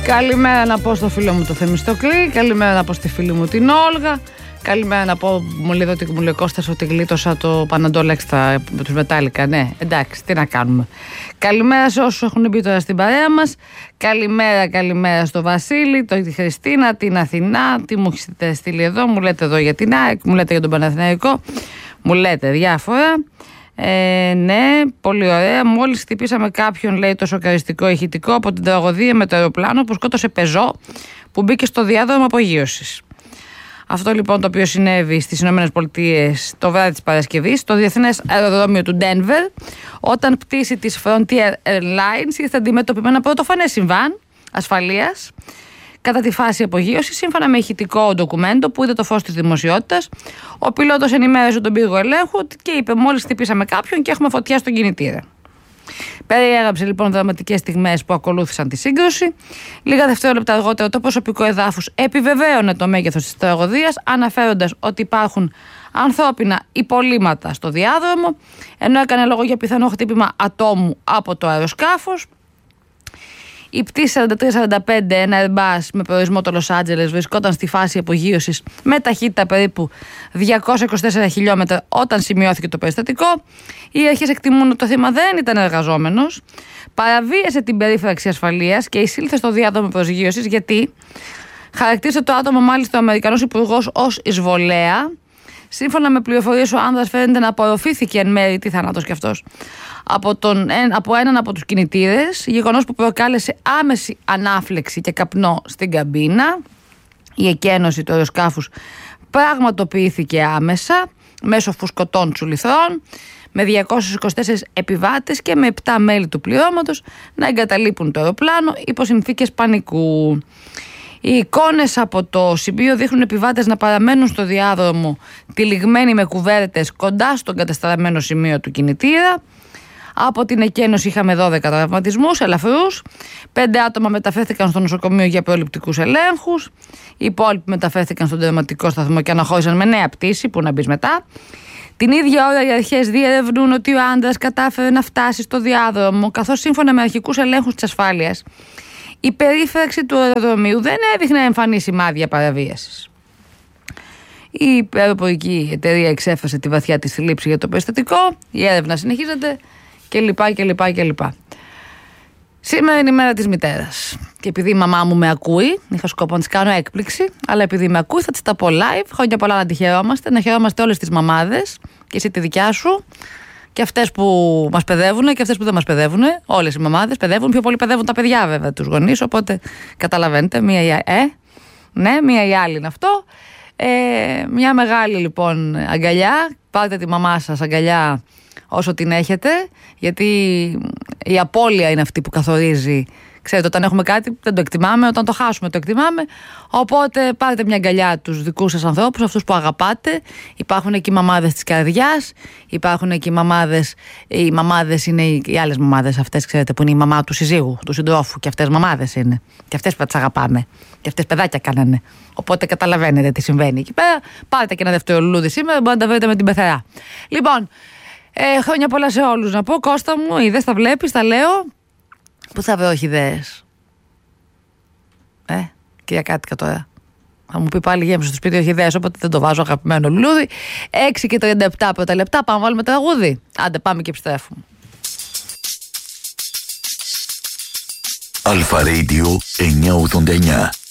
Καλημέρα να πω στο φίλο μου το Θεμιστοκλή. Καλημέρα να πω στη φίλη μου την Όλγα. Καλημέρα να πω, μου λέει ότι μου λέει Κώστας ότι γλίτωσα το Παναντόλ Έξτρα με τους Μετάλλικα. Ναι, εντάξει, τι να κάνουμε. Καλημέρα σε όσους έχουν μπει τώρα στην παρέα μας. Καλημέρα στο Βασίλη, τη Χριστίνα, την Αθηνά. Τι μου έχετε στείλει εδώ, μου λέτε εδώ για την ΑΕΚ, μου λέτε για τον Παναθηναϊκό, μου λέτε διάφορα. Ναι, πολύ ωραία. Μόλις χτυπήσαμε κάποιον, λέει, το σοκαριστικό ηχητικό από την τραγωδία με το αεροπλάνο που σκότωσε πεζό που μπήκε στο διάδρομο απογείωσης. Αυτό λοιπόν το οποίο συνέβη στις ΗΠΑ το βράδυ της Παρασκευής, στο διεθνές αεροδρόμιο του Ντένβερ, όταν πτήση της Frontier Airlines ήρθε αντιμέτωπη με ένα πρωτοφανές συμβάν ασφαλείας. Κατά τη φάση απογείωσης, σύμφωνα με ηχητικό ντοκουμέντο που είδε το φως της δημοσιότητας, ο πιλότος ενημέρωσε τον πύργο ελέγχου και είπε: μόλις χτυπήσαμε κάποιον και έχουμε φωτιά στον κινητήρα. Περιέγραψε λοιπόν δραματικές στιγμές που ακολούθησαν τη σύγκρουση. Λίγα δευτερόλεπτα αργότερα, το προσωπικό εδάφους επιβεβαίωνε το μέγεθος της τραγωδίας, αναφέροντας ότι υπάρχουν ανθρώπινα υπολείμματα στο διάδρομο, ενώ έκανε λόγο για πιθανό χτύπημα ατόμου από το αεροσκάφος. Η πτήση 4345, ένα Airbus με προορισμό το Λος Άντζελες, βρισκόταν στη φάση απογείωσης με ταχύτητα περίπου 224 χιλιόμετρα όταν σημειώθηκε το περιστατικό. Οι αρχές εκτιμούν ότι το θύμα δεν ήταν εργαζόμενος, παραβίασε την περίφραξη ασφαλείας και εισήλθε στο διάδρομο προσγείωσης, γιατί χαρακτήρισε το άτομο μάλιστα ο Αμερικανός υπουργός ως εισβολέα. Σύμφωνα με πληροφορίες, ο άνδρας φαίνεται να απορροφήθηκε εν μέρει, τι θάνατος κι αυτός, από έναν από τους κινητήρες, γεγονός που προκάλεσε άμεση ανάφλεξη και καπνό στην καμπίνα. Η εκένωση του αεροσκάφους πραγματοποιήθηκε άμεσα μέσω φουσκωτών τσουλιθρών, με 224 επιβάτες και με 7 μέλη του πληρώματος να εγκαταλείπουν το αεροπλάνο υπό συνθήκες πανικού. Οι εικόνες από το σημείο δείχνουν επιβάτες να παραμένουν στο διάδρομο τυλιγμένοι με κουβέρτες κοντά στον κατεστραμμένο σημείο του κινητήρα. Από την εκένωση είχαμε 12 τραυματισμούς ελαφρούς. 5 άτομα μεταφέρθηκαν στο νοσοκομείο για προληπτικούς ελέγχους. Οι υπόλοιποι μεταφέρθηκαν στον τερματικό σταθμό και αναχώρησαν με νέα πτήση που να μπει μετά. Την ίδια ώρα οι αρχές διερευνούν ότι ο άντρας κατάφερε να φτάσει στο διάδρομο, καθώς σύμφωνα με αρχικούς ελέγχους της ασφάλειας, η περίφραξη του αεροδρομίου δεν έδειχνε εμφανή σημάδια παραβίασης. Η αεροπορική εταιρεία εξέφρασε τη βαθιά της θλίψη για το περιστατικό. Η έρευνα συνεχίζεται κλπ. Σήμερα είναι η μέρα της μητέρας. Και επειδή η μαμά μου με ακούει, είχα σκοπό να της κάνω έκπληξη, αλλά επειδή με ακούει θα της τα πω live. Χρόνια πολλά να τη χαιρόμαστε, να χαιρόμαστε όλες τις μαμάδες και εσύ τη δικιά σου. Και αυτές που μας παιδεύουν και αυτές που δεν μας παιδεύουν. Όλες οι μαμάδες παιδεύουν, πιο πολύ παιδεύουν τα παιδιά βέβαια, τους γονείς. Οπότε καταλαβαίνετε, μία ή άλλη είναι αυτό. Μια μεγάλη λοιπόν αγκαλιά. Πάρτε τη μαμά σας αγκαλιά όσο την έχετε, γιατί η απώλεια είναι αυτή που καθορίζει. Ξέρετε, όταν έχουμε κάτι δεν το εκτιμάμε, όταν το χάσουμε το εκτιμάμε. Οπότε πάρτε μια αγκαλιά τους δικούς σας ανθρώπους, αυτούς που αγαπάτε. Υπάρχουν εκεί μαμάδες της καρδιάς, υπάρχουν εκεί μαμάδες. Οι μαμάδες είναι οι άλλες μαμάδες αυτές, ξέρετε, που είναι η μαμά του συζύγου, του συντρόφου. Και αυτές μαμάδες είναι. Και αυτές που τις αγαπάμε. Και αυτές παιδάκια κάνανε. Οπότε καταλαβαίνετε τι συμβαίνει εκεί πέρα. Πάρτε και ένα δεύτερο λουλούδι σήμερα, μπορείτε να τα βρείτε με την πεθερά. Λοιπόν, χρόνια πολλά σε όλους να πω. Κώστα μου, είδες, τα βλέπεις, τα λέω. Πού θα βρω ορχιδέες? Κυρία Κάτικα τώρα. Θα μου πει πάλι γέμισε στο σπίτι ορχιδέες, οπότε δεν το βάζω αγαπημένο λουλούδι. 6:37 πρώτα λεπτά, πάμε βάλουμε τραγούδι. Άντε πάμε και επιστρέφουμε. Αλφα Radio 989.